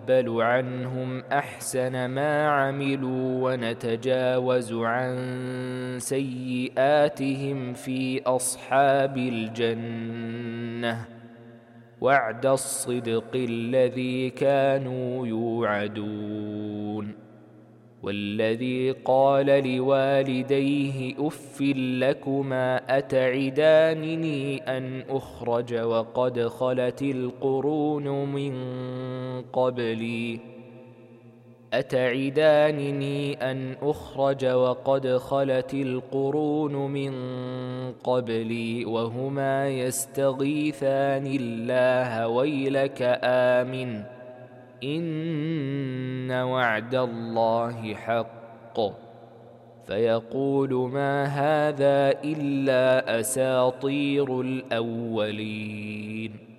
ونتقبل عنهم أحسن ما عملوا ونتجاوز عن سيئاتهم في أصحاب الجنة وعد الصدق الذي كانوا يوعدون. والذي قال لوالديه أف لكما أتعدانني أن أخرج وقد خلت القرون من قبلي وهما يستغيثان الله ويلك آمن إن وعد الله حق فيقول ما هذا إلا أساطير الأولين.